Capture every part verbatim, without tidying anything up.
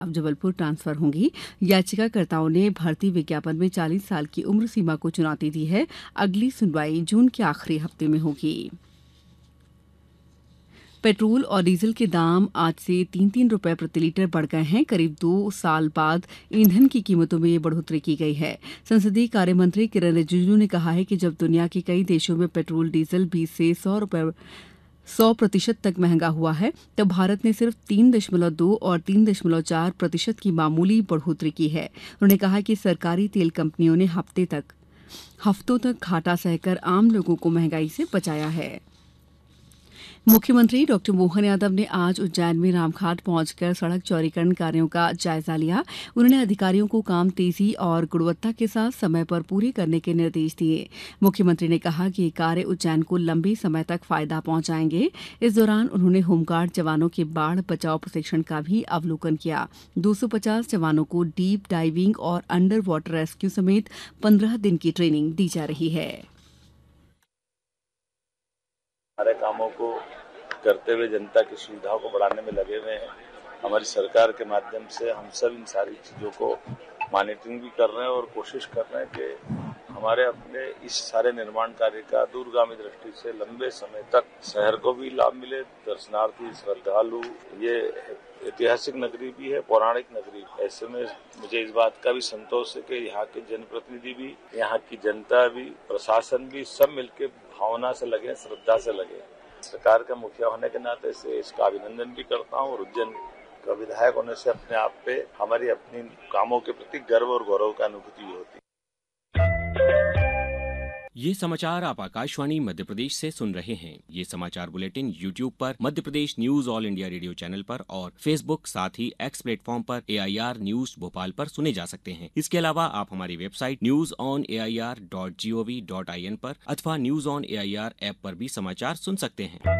अब जबलपुर ट्रांसफर होंगी। याचिकाकर्ताओं ने भर्ती विज्ञापन में चालीस साल की उम्र सीमा को चुनौती दी है। अगली सुनवाई जून के आखिरी हफ्ते में होगी। पेट्रोल और डीजल के दाम आज से तीन तीन रुपए प्रति लीटर बढ़ गए हैं। करीब दो साल बाद ईंधन की कीमतों में ये बढ़ोतरी की गई है। संसदीय कार्य मंत्री किरण रिजिजू ने कहा है कि जब दुनिया के कई देशों में पेट्रोल डीजल बीस से सौ रुपए सौ प्रतिशत तक महंगा हुआ है, तब भारत ने सिर्फ तीन दशमलव दो और तीन दशमलव चार प्रतिशत की मामूली बढ़ोतरी की है। उन्होंने कहा कि सरकारी तेल कंपनियों ने हफ्ते तक हफ्तों तक घाटा सहकर आम लोगों को महंगाई से बचाया है। मुख्यमंत्री डॉक्टर मोहन यादव ने आज उज्जैन में रामघाट पहुंचकर सड़क चौड़ीकरण कार्यों का जायजा लिया। उन्होंने अधिकारियों को काम तेजी और गुणवत्ता के साथ समय पर पूरे करने के निर्देश दिए। मुख्यमंत्री ने कहा कि ये कार्य उज्जैन को लंबे समय तक फायदा पहुंचाएंगे। इस दौरान उन्होंने होमगार्ड जवानों के बाढ़ बचाव प्रशिक्षण का भी अवलोकन किया। दो सौ पचास जवानों को डीप डाइविंग और अंडर वाटर रेस्क्यू समेत पंद्रह दिन की ट्रेनिंग दी जा रही है। हमारे कामों को करते हुए जनता की सुविधाओं को बढ़ाने में लगे हुए हैं। हमारी सरकार के माध्यम से हम सब इन सारी चीजों को मॉनिटरिंग भी कर रहे हैं और कोशिश कर रहे हैं कि हमारे अपने इस सारे निर्माण कार्य का दूरगामी दृष्टि से लंबे समय तक शहर को भी लाभ मिले, दर्शनार्थी श्रद्धालु। ये ऐतिहासिक नगरी भी है, पौराणिक नगरी। ऐसे में मुझे इस बात का भी संतोष है कि यहाँ के जनप्रतिनिधि भी, यहाँ की जनता भी, प्रशासन भी सब मिलकर भावना से लगे, श्रद्धा से लगे। सरकार का मुखिया होने के नाते से इसका अभिनंदन भी करता हूँ और उज्जैन का विधायक होने से अपने आप पे हमारी अपनी कामों के प्रति गर्व और गौरव का अनुभूति होती है। ये समाचार आप आकाशवाणी मध्य प्रदेश से सुन रहे हैं। ये समाचार बुलेटिन यूट्यूब पर Madhya Pradesh news all India radio channel पर और फेसबुक साथ ही एक्स प्लेटफॉर्म पर ए आई आर न्यूज भोपाल पर सुने जा सकते हैं। इसके अलावा आप हमारी website news on A I R dot G O V dot I N पर अथवा news on A I R app पर भी समाचार सुन सकते हैं।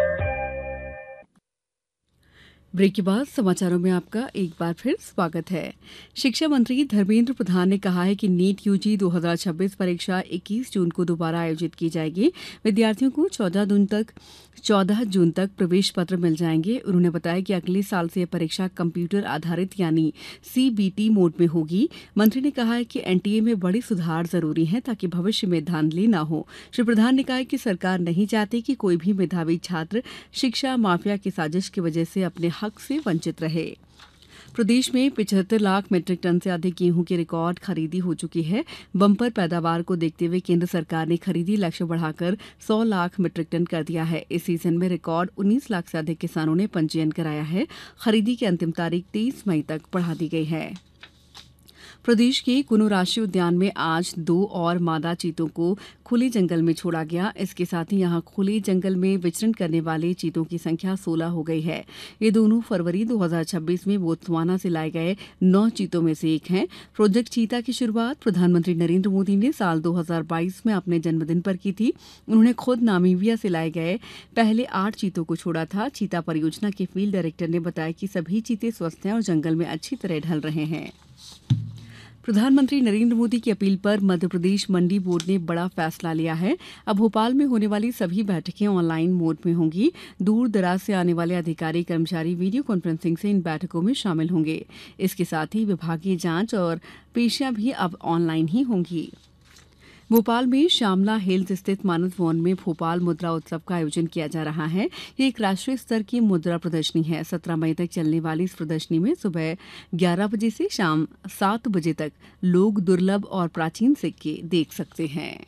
ब्रेक के बाद समाचारों में आपका एक बार फिर स्वागत है। शिक्षा मंत्री धर्मेंद्र प्रधान ने कहा है कि नीट यूजी दो हज़ार छब्बीस परीक्षा इक्कीस जून को दोबारा आयोजित की जाएगी। विद्यार्थियों को चौदह जून तक चौदह जून तक प्रवेश पत्र मिल जाएंगे। उन्होंने बताया कि अगले साल से यह परीक्षा कंप्यूटर आधारित यानी सी बी टी मोड में होगी। मंत्री ने कहा है कि एन टी ए में बड़े सुधार जरूरी हैं ताकि भविष्य में धांधली न हो। श्री प्रधान ने कहा कि सरकार नहीं चाहती कि कोई भी मेधावी छात्र शिक्षा माफिया की साजिश की वजह से अपने हक से वंचित रहे। प्रदेश में पिछहत्तर लाख मीट्रिक टन से अधिक गेहूं की रिकॉर्ड खरीदी हो चुकी है। बम्पर पैदावार को देखते हुए केंद्र सरकार ने खरीदी लक्ष्य बढ़ाकर सौ लाख मीट्रिक टन कर दिया है। इस सीजन में रिकॉर्ड उन्नीस लाख से अधिक किसानों ने पंजीयन कराया है। खरीदी की अंतिम तारीख तेईस मई तक बढ़ा दी गई है। प्रदेश के कुनो राष्ट्रीय उद्यान में आज दो और मादा चीतों को खुले जंगल में छोड़ा गया। इसके साथ ही यहां खुले जंगल में विचरण करने वाले चीतों की संख्या सोलह हो गई है। ये दोनों फरवरी दो हज़ार छब्बीस में बोत्सवाना से लाए गए नौ चीतों में से एक हैं। प्रोजेक्ट चीता की शुरुआत प्रधानमंत्री नरेंद्र मोदी ने साल दो हज़ार बाईस में अपने जन्मदिन पर की थी। उन्होंने खुद नामीबिया से लाए गए पहले आठ चीतों को छोड़ा था। चीता परियोजना के फील्ड डायरेक्टर ने बताया कि सभी चीते स्वस्थ हैं और जंगल में अच्छी तरह ढल रहे हैं। प्रधानमंत्री नरेंद्र मोदी की अपील पर मध्य प्रदेश मंडी बोर्ड ने बड़ा फैसला लिया है। अब भोपाल में होने वाली सभी बैठकें ऑनलाइन मोड में होंगी। दूर दराज से आने वाले अधिकारी कर्मचारी वीडियो कॉन्फ्रेंसिंग से इन बैठकों में शामिल होंगे। इसके साथ ही विभागीय जांच और पेशियां भी अब ऑनलाइन ही होंगी। भोपाल में श्यामला हिल्स स्थित मानस भवन में भोपाल मुद्रा उत्सव का आयोजन किया जा रहा है। ये एक राष्ट्रीय स्तर की मुद्रा प्रदर्शनी है। सत्रह मई तक चलने वाली इस प्रदर्शनी में सुबह ग्यारह बजे से शाम सात बजे तक लोग दुर्लभ और प्राचीन सिक्के देख सकते हैं।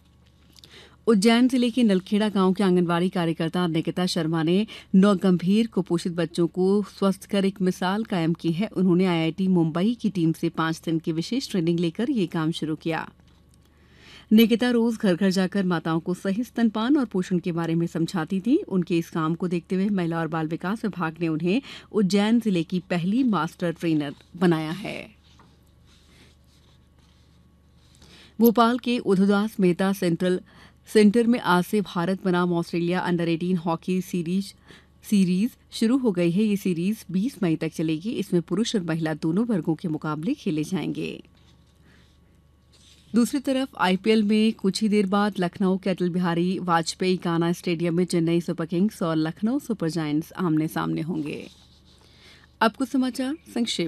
उज्जैन जिले के नलखेड़ा गांव के आंगनबाड़ी कार्यकर्ता निकिता शर्मा ने नौ गंभीर कुपोषित बच्चों को स्वस्थ कर एक मिसाल कायम की है। उन्होंने आई आई टी मुंबई की टीम से पांच दिन की विशेष ट्रेनिंग लेकर ये काम शुरू किया। निकिता रोज घर घर जाकर माताओं को सही स्तनपान और पोषण के बारे में समझाती थी। उनके इस काम को देखते हुए महिला और बाल विकास विभाग ने उन्हें उज्जैन जिले की पहली मास्टर ट्रेनर बनाया है। भोपाल के उद्धवदास मेहता सेंट्रल सेंटर में आज से भारत बनाम ऑस्ट्रेलिया अंडर अठारह हॉकी सीरीज सीरीज शुरू हो गई है। ये सीरीज बीस मई तक चलेगी। इसमें पुरुष और महिला दोनों वर्गों के मुकाबले खेले जाएंगे। दूसरी तरफ आई पी एल में कुछ ही देर बाद लखनऊ के अटल बिहारी वाजपेयी गाना स्टेडियम में चेन्नई सुपर किंग्स और लखनऊ सुपर जायंट्स आमने सामने होंगे। अब कुछ समाचार संक्षेप